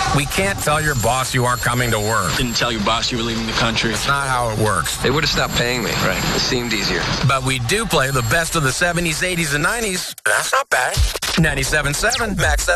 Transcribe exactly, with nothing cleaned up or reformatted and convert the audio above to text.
We can't tell your boss you aren't coming to work. Didn't tell your boss you were leaving the country. It's not how it works. They would have stopped paying me. Right. It seemed easier. But we do play the best of the seventies, eighties, and nineties. That's not bad. ninety-seven point seven Max